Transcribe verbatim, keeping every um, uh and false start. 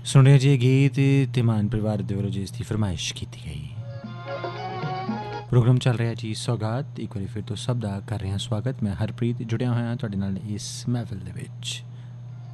ਸੁਣਿਆ ਜੀ ਗੀਤ ਧੀਮਾਨ ਪਰਿਵਾਰ ਦੇ ਵੱਲੋਂ ਜਿਸ ਦੀ ਫਰਮਾਇਸ਼ ਕੀਤੀ ਗਈ। ਪ੍ਰੋਗਰਾਮ ਚੱਲ ਰਿਹਾ ਜੀ ਸੌਗਾਤ। ਇੱਕ ਵਾਰੀ ਫਿਰ ਤੋਂ ਸਭ ਦਾ ਕਰ ਰਿਹਾ ਸਵਾਗਤ। ਮੈਂ ਹਰਪ੍ਰੀਤ ਜੁੜਿਆ ਹੋਇਆ ਤੁਹਾਡੇ ਨਾਲ ਇਸ ਮਹਿਫਿਲ ਦੇ ਵਿੱਚ।